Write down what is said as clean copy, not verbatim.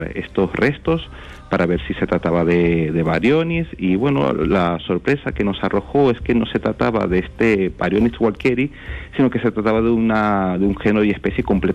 estos restos para ver si se trataba de Baryonyx, y bueno, la sorpresa que nos arrojó es que no se trataba de este Baryonyx walkeri, sino que se trataba de un género y especie completamente